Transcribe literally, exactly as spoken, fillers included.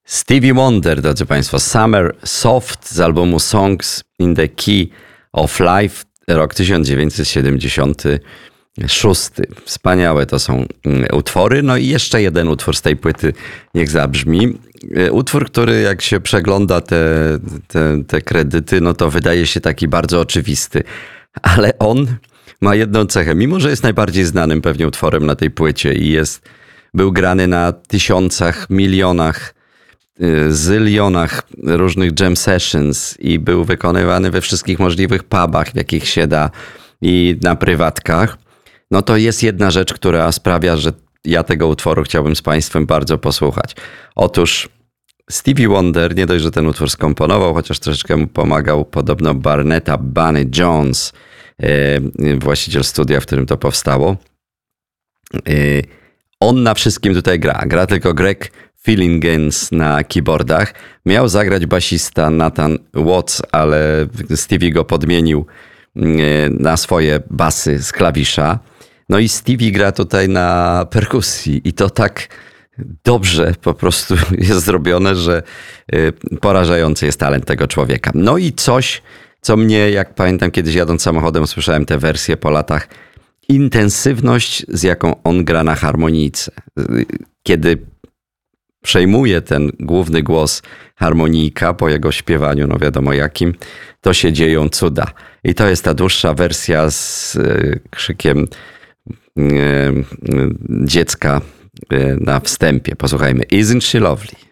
Stevie Wonder, drodzy Państwo, Summer Soft z albumu Songs in the Key of Life, rok tysiąc dziewięćset siedemdziesiąty szósty. Wspaniałe to są utwory. No i jeszcze jeden utwór z tej płyty niech zabrzmi. Utwór, który jak się przegląda te, te, te kredyty, no to wydaje się taki bardzo oczywisty. Ale on ma jedną cechę. Mimo że jest najbardziej znanym pewnie utworem na tej płycie i jest, był grany na tysiącach, milionach, zylionach różnych jam sessions i był wykonywany we wszystkich możliwych pubach, w jakich się da i na prywatkach, no to jest jedna rzecz, która sprawia, że ja tego utworu chciałbym z Państwem bardzo posłuchać. Otóż Stevie Wonder, nie dość, że ten utwór skomponował, chociaż troszeczkę mu pomagał podobno Barnetta Bunny Jones, właściciel studia, w którym to powstało. On na wszystkim tutaj gra. Gra tylko Greg Phillingens na keyboardach. Miał zagrać basista Nathan Watts, ale Stevie go podmienił na swoje basy z klawisza. No i Stevie gra tutaj na perkusji i to tak dobrze po prostu jest zrobione, że porażający jest talent tego człowieka. No i coś, co mnie, jak pamiętam kiedyś jadąc samochodem, słyszałem tę wersję po latach, intensywność, z jaką on gra na harmonijce. Kiedy przejmuje ten główny głos harmonijka po jego śpiewaniu, no wiadomo jakim, to się dzieją cuda. I to jest ta dłuższa wersja z krzykiem dziecka na wstępie. Posłuchajmy. Isn't she lovely?